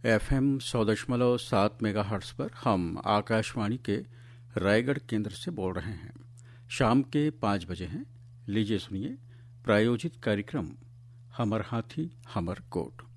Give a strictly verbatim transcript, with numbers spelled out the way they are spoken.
F M सौ दशमलव सात मेगा हर्ट्स पर हम आकाशवाणी के रायगढ़ केंद्र से बोल रहे हैं। शाम के पाँच बजे हैं। लीजिए सुनिए प्रायोजित कार्यक्रम हमर हाथी हमर गोठ।